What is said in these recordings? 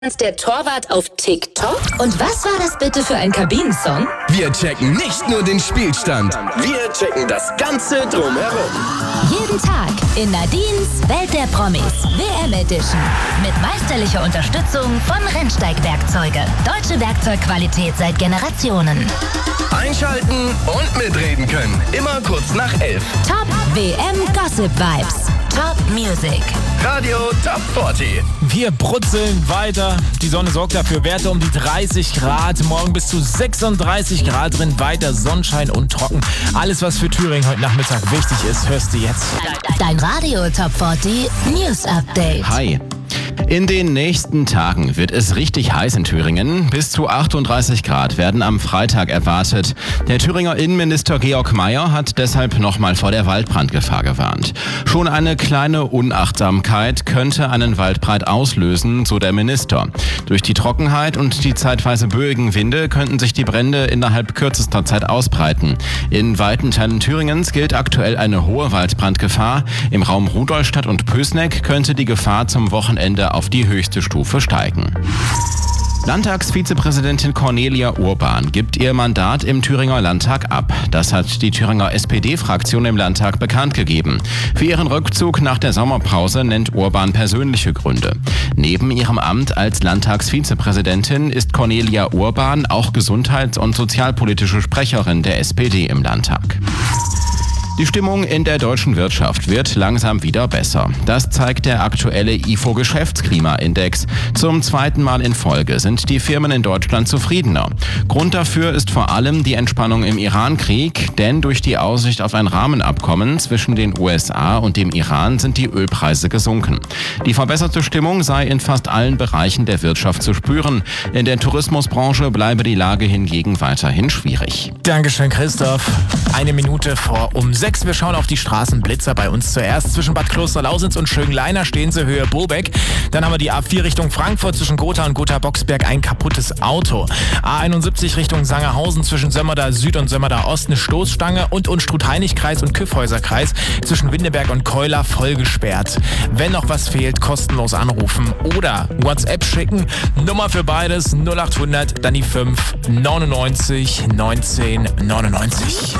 Der Torwart auf TikTok? Und was war das bitte für ein Kabinensong? Wir checken nicht nur den Spielstand, wir checken das Ganze drumherum. Jeden Tag in Nadines Welt der Promis WM Edition. Mit meisterlicher Unterstützung von Rennsteig-Werkzeuge. Deutsche Werkzeugqualität seit Generationen. Einschalten und mitreden können. Immer kurz nach 11. Top WM Gossip Vibes. Top Music. Radio Top 40. Wir brutzeln weiter. Die Sonne sorgt dafür. Werte um die 30 Grad. Morgen bis zu 36 Grad drin. Weiter Sonnenschein und trocken. Alles, was für Thüringen heute Nachmittag wichtig ist, hörst du jetzt. Dein Radio Top 40 News Update. Hi. In den nächsten Tagen wird es richtig heiß in Thüringen. Bis zu 38 Grad werden am Freitag erwartet. Der Thüringer Innenminister Georg Mayer hat deshalb nochmal vor der Waldbrandgefahr gewarnt. Schon eine kleine Unachtsamkeit könnte einen Waldbrand auslösen, so der Minister. Durch die Trockenheit und die zeitweise böigen Winde könnten sich die Brände innerhalb kürzester Zeit ausbreiten. In weiten Teilen Thüringens gilt aktuell eine hohe Waldbrandgefahr. Im Raum Rudolstadt und Pößneck könnte die Gefahr zum Wochenende auf die höchste Stufe steigen. Landtagsvizepräsidentin Cornelia Urban gibt ihr Mandat im Thüringer Landtag ab. Das hat die Thüringer SPD-Fraktion im Landtag bekannt gegeben. Für ihren Rückzug nach der Sommerpause nennt Urban persönliche Gründe. Neben ihrem Amt als Landtagsvizepräsidentin ist Cornelia Urban auch gesundheits- und sozialpolitische Sprecherin der SPD im Landtag. Die Stimmung in der deutschen Wirtschaft wird langsam wieder besser. Das zeigt der aktuelle IFO-Geschäftsklimaindex. Zum zweiten Mal in Folge sind die Firmen in Deutschland zufriedener. Grund dafür ist vor allem die Entspannung im Iran-Krieg, denn durch die Aussicht auf ein Rahmenabkommen zwischen den USA und dem Iran sind die Ölpreise gesunken. Die verbesserte Stimmung sei in fast allen Bereichen der Wirtschaft zu spüren. In der Tourismusbranche bleibe die Lage hingegen weiterhin schwierig. Dankeschön, Christoph. 1 Minute vor um 6. Wir schauen auf die Straßenblitzer bei uns zuerst. Zwischen Bad Klosterlausitz und Schönleiner stehen sie Höhe Bobeck. Dann haben wir die A4 Richtung Frankfurt zwischen Gotha und Gotha-Boxberg ein kaputtes Auto. A71 Richtung Sangerhausen zwischen Sömmerda Süd und Sömmerda Ost eine Stoßstange und Unstrut-Heinig-Kreis und Kyffhäuser-Kreis zwischen Windeberg und Keuler voll gesperrt. Wenn noch was fehlt, kostenlos anrufen oder WhatsApp schicken. Nummer für beides 0800, dann die 5 99 19 99.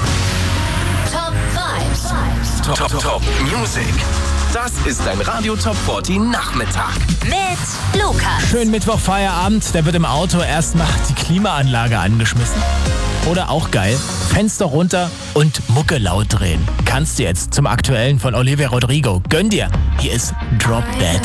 Top Music. Das ist dein Radio Top 40 Nachmittag. Mit Lukas. Schönen Mittwoch Feierabend. Da wird im Auto erstmal die Klimaanlage angeschmissen. Oder auch geil, Fenster runter und Mucke laut drehen. Kannst du jetzt zum Aktuellen von Olivia Rodrigo. Gönn dir. Hier ist Drop Dead.